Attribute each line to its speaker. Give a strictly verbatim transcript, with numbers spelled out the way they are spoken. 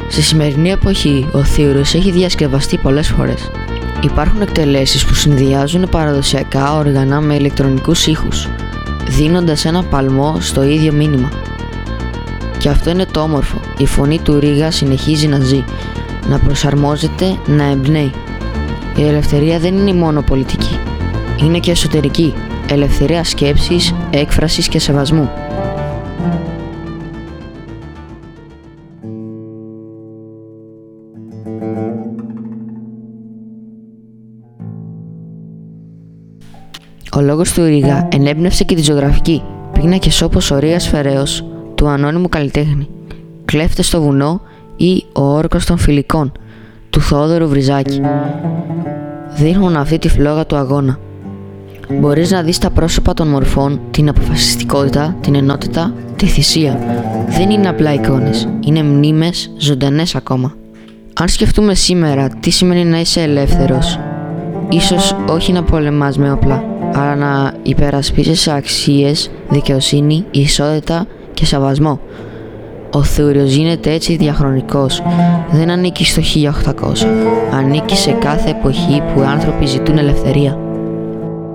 Speaker 1: Στη σημερινή εποχή, ο Θείουρος έχει διασκευαστεί πολλές φορές. Υπάρχουν εκτελέσεις που συνδυάζουν παραδοσιακά όργανα με ηλεκτρονικούς ήχους, δίνοντας ένα παλμό στο ίδιο μήνυμα. Και αυτό είναι το όμορφο. Η φωνή του Ρίγα συνεχίζει να ζει, να προσαρμόζεται, να εμπνέει. Η ελευθερία δεν είναι μόνο πολιτική, είναι και εσωτερική. Ελευθερία σκέψης, έκφρασης και σεβασμού. Ο λόγος του Ρίγα ενέπνευσε και τη ζωγραφική. Πίνακες όπως ο Ρίας Φεραίος, του ανώνυμου καλλιτέχνη, Κλέφτες στο βουνό ή Ο όρκος των Φιλικών, του Θόδωρου Βριζάκη, δείχνουν αυτή τη φλόγα του αγώνα. Μπορείς να δεις τα πρόσωπα των μορφών, την αποφασιστικότητα, την ενότητα, τη θυσία. Δεν είναι απλά εικόνες, είναι μνήμες ζωντανές ακόμα. Αν σκεφτούμε σήμερα τι σημαίνει να είσαι ελεύθερος, ίσως όχι να πολεμάς με όπλα, αλλά να υπερασπίζεσαι αξίες, δικαιοσύνη, ισότητα και σεβασμό. Ο Θείουρος γίνεται έτσι διαχρονικός. Δεν ανήκει στο χίλια οκτακόσια. Ανήκει σε κάθε εποχή που οι άνθρωποι ζητούν ελευθερία.